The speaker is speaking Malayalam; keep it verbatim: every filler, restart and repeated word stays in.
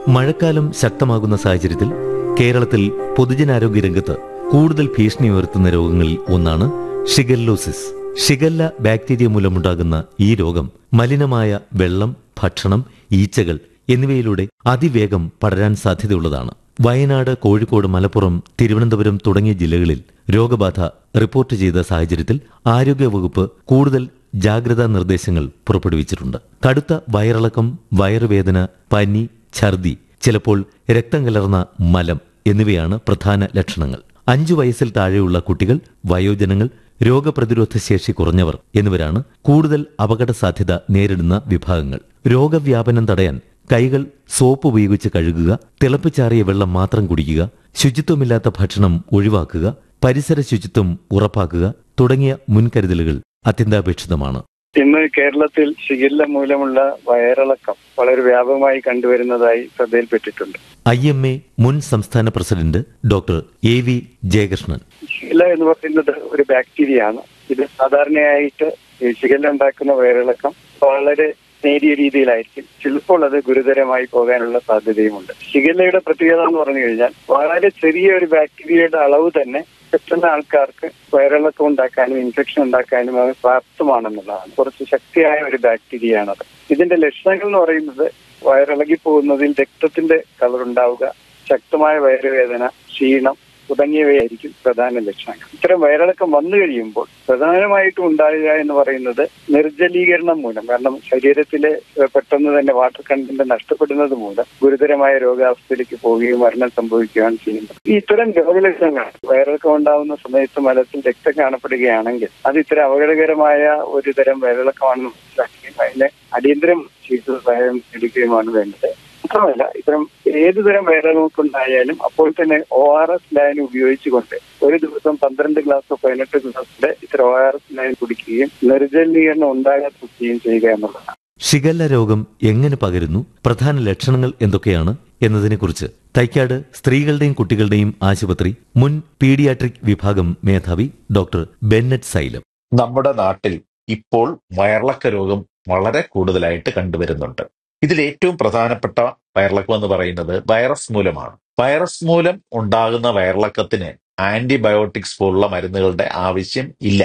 മഴക്കാലം ശക്തമാകുന്ന സാഹചര്യത്തിൽ കേരളത്തിൽ പൊതുജനാരോഗ്യ രംഗത്ത് കൂടുതൽ ഭീഷണി ഉയർത്തുന്ന രോഗങ്ങളിൽ ഒന്നാണ് ഷിഗല്ലോസിസ്. ഷിഗല്ല ബാക്ടീരിയ മൂലമുണ്ടാകുന്ന ഈ രോഗം മലിനമായ വെള്ളം, ഭക്ഷണം, ഈച്ചകൾ എന്നിവയിലൂടെ അതിവേഗം പടരാൻ സാധ്യതയുള്ളതാണ്. വയനാട്, കോഴിക്കോട്, മലപ്പുറം, തിരുവനന്തപുരം തുടങ്ങിയ ജില്ലകളിൽ രോഗബാധ റിപ്പോർട്ട് ചെയ്ത സാഹചര്യത്തിൽ ആരോഗ്യവകുപ്പ് കൂടുതൽ ജാഗ്രതാ നിർദ്ദേശങ്ങൾ പുറപ്പെടുവിച്ചിട്ടുണ്ട്. കടുത്ത വയറിളക്കം, വയറുവേദന, പനി, ഛർദി, ചിലപ്പോൾ രക്തം കലർന്ന മലം എന്നിവയാണ് പ്രധാന ലക്ഷണങ്ങൾ. അഞ്ചു വയസ്സിൽ താഴെയുള്ള കുട്ടികൾ, വയോജനങ്ങൾ, രോഗപ്രതിരോധ ശേഷി കുറഞ്ഞവർ എന്നിവരാണ് കൂടുതൽ അപകട സാധ്യത നേരിടുന്ന വിഭാഗങ്ങൾ. രോഗവ്യാപനം തടയാൻ കൈകൾ സോപ്പ് ഉപയോഗിച്ച് കഴുകുക, തിളപ്പിച്ചാറിയ വെള്ളം മാത്രം കുടിക്കുക, ശുചിത്വമില്ലാത്ത ഭക്ഷണം ഒഴിവാക്കുക, പരിസര ശുചിത്വം ഉറപ്പാക്കുക തുടങ്ങിയ മുൻകരുതലുകൾ അത്യന്താപേക്ഷിതമാണ്. ഇന്ന് കേരളത്തിൽ ഷിഗല്ല മൂലമുള്ള വയറിളക്കം വളരെ വ്യാപകമായി കണ്ടുവരുന്നതായി ശ്രദ്ധയിൽപ്പെട്ടിട്ടുണ്ട്. ഐ എം എ മുൻ സംസ്ഥാന president doctor A V Jayakrishnan. Shigella എന്ന് പറയുന്നത് ഒരു ബാക്ടീരിയ ആണ്. ഇത് സാധാരണയായിട്ട് ഷിഗല്ല ഉണ്ടാക്കുന്ന വയറിളക്കം വളരെ നേരിയ രീതിയിലായിരിക്കും. ചിലപ്പോൾ അത് ഗുരുതരമായി പോകാനുള്ള സാധ്യതയുമുണ്ട്. ഷിഗല്ലയുടെ പ്രത്യേകത എന്ന് പറഞ്ഞു കഴിഞ്ഞാൽ വളരെ ചെറിയ ഒരു ബാക്ടീരിയയുടെ അളവ് തന്നെ പെട്ടെന്ന് ആൾക്കാർക്ക് വയറിളക്കം ഉണ്ടാക്കാനും ഇൻഫെക്ഷൻ ഉണ്ടാക്കാനും അത് പ്രാപ്തമാണെന്നുള്ളതാണ്. കുറച്ച് ശക്തിയായ ഒരു ബാക്ടീരിയ ആണത്. ഇതിന്റെ ലക്ഷണങ്ങൾ എന്ന് പറയുന്നത് വയറിളകി പോകുന്നതിൽ രക്തത്തിന്റെ കളർ ഉണ്ടാവുക, ശക്തമായ വയറുവേദന, ക്ഷീണം തുടങ്ങിയവയായിരിക്കും പ്രധാന ലക്ഷണങ്ങൾ. ഇത്തരം വയറിളക്കം വന്നു കഴിയുമ്പോൾ പ്രധാനമായിട്ടും ഉണ്ടാകുക എന്ന് പറയുന്നത് നിർജ്ജലീകരണം മൂലം, കാരണം ശരീരത്തിലെ പെട്ടെന്ന് തന്നെ വാട്ടർ കണ്ടന്റ് നഷ്ടപ്പെടുന്നത് മൂലം ഗുരുതരമായ രോഗാവസ്ഥയിലേക്ക് പോവുകയും മരണം സംഭവിക്കുകയാണ് ചെയ്യുന്നത്. ഈ ഇത്തരം രോഗലക്ഷണങ്ങൾ വയറിളക്കം ഉണ്ടാകുന്ന സമയത്ത് മലത്തിൽ രക്തം കാണപ്പെടുകയാണെങ്കിൽ അത് ഇത്തരം അപകടകരമായ ഒരു തരം വയറിളക്കമാണെന്ന് മനസ്സിലാക്കുകയും അതിനെ അടിയന്തരം ചികിത്സ സഹായം എടുക്കുകയുമാണ് വേണ്ടത്. മാത്രമല്ല, ഇത്തരം ഏതുതരം വയറിളക്കമുണ്ടായാലും അപ്പോൾ തന്നെ ഒ ആർ എസ് ലൈൻ ഉപയോഗിച്ചുകൊണ്ട് ഒരു ദിവസം പന്ത്രണ്ട് ഗ്ലാസ് പതിനെട്ട് ഗ്ലാസിന്റെ ഇത്തരം ഒ ആർ എസ് ലൈൻ കുടിക്കുകയും നിർജ്ജലീകരണം ഉണ്ടാകാതിരിക്കുകയും ചെയ്യുക എന്നുള്ളതാണ്. ഷിഗല്ല രോഗം എങ്ങനെ പകരുന്നു, പ്രധാന ലക്ഷണങ്ങൾ എന്തൊക്കെയാണ് എന്നതിനെക്കുറിച്ച് തൈക്കാട് സ്ത്രീകളുടെയും കുട്ടികളുടെയും ആശുപത്രി മുൻ പീഡിയാട്രിക് വിഭാഗം മേധാവി ഡോക്ടർ ബെന്നറ്റ് സൈലം. നമ്മുടെ നാട്ടിൽ ഇപ്പോൾ വയറിളക്ക രോഗം വളരെ കൂടുതലായിട്ട് കണ്ടുവരുന്നുണ്ട്. ഇതിൽ ഏറ്റവും പ്രധാനപ്പെട്ട വയറിളക്കം എന്ന് പറയുന്നത് വൈറസ് മൂലമാണ്. വൈറസ് മൂലം ഉണ്ടാകുന്ന വയറിളക്കത്തിന് ആന്റിബയോട്ടിക്സ് പോലുള്ള മരുന്നുകളുടെ ആവശ്യം ഇല്ല.